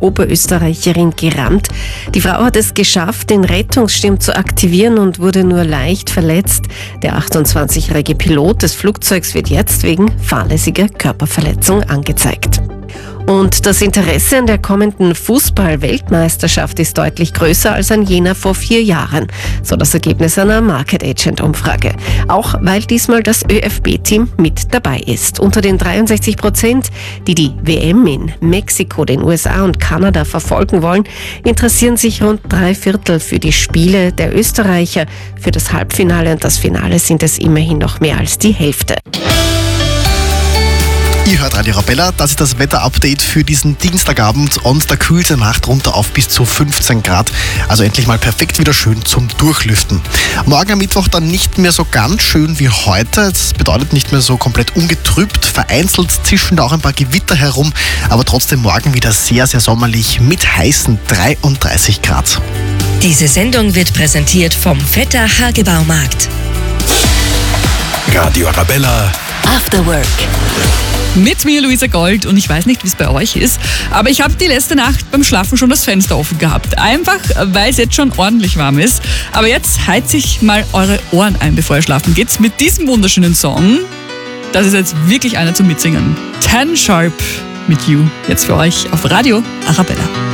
Oberösterreicherin gerammt. Die Frau hat es geschafft, den Rettungsschirm zu aktivieren und wurde nur leicht verletzt. Der 28-jährige Pilot des Flugzeugs wird jetzt wegen fahrlässiger Körperverletzung angezeigt. Und das Interesse an der kommenden Fußball-Weltmeisterschaft ist deutlich größer als an jener vor 4 Jahren, so das Ergebnis einer Market Agent-Umfrage. Auch weil diesmal das ÖFB-Team mit dabei ist. Unter den 63%, die die WM in Mexiko, den USA und Kanada verfolgen wollen, interessieren sich rund 3/4 für die Spiele der Österreicher. Für das Halbfinale und das Finale sind es immerhin noch mehr als die Hälfte. Ihr hört Radio Arabella, das ist das Wetter-Update für diesen Dienstagabend und da kühlt die Nacht runter auf bis zu 15 Grad. Also endlich mal perfekt wieder schön zum Durchlüften. Morgen am Mittwoch dann nicht mehr so ganz schön wie heute. Es bedeutet nicht mehr so komplett ungetrübt. Vereinzelt zischen da auch ein paar Gewitter herum, aber trotzdem morgen wieder sehr, sehr sommerlich mit heißen 33 Grad. Diese Sendung wird präsentiert vom Vetter Hagebaumarkt. Radio Arabella. After Work. Mit mir Luisa Gold und ich weiß nicht, wie es bei euch ist, aber ich habe die letzte Nacht beim Schlafen schon das Fenster offen gehabt. Einfach, weil es jetzt schon ordentlich warm ist. Aber jetzt heizt ich mal eure Ohren ein, bevor ihr schlafen geht, mit diesem wunderschönen Song. Das ist jetzt wirklich einer zum Mitsingen. 10 Sharp mit You. Jetzt für euch auf Radio Arabella.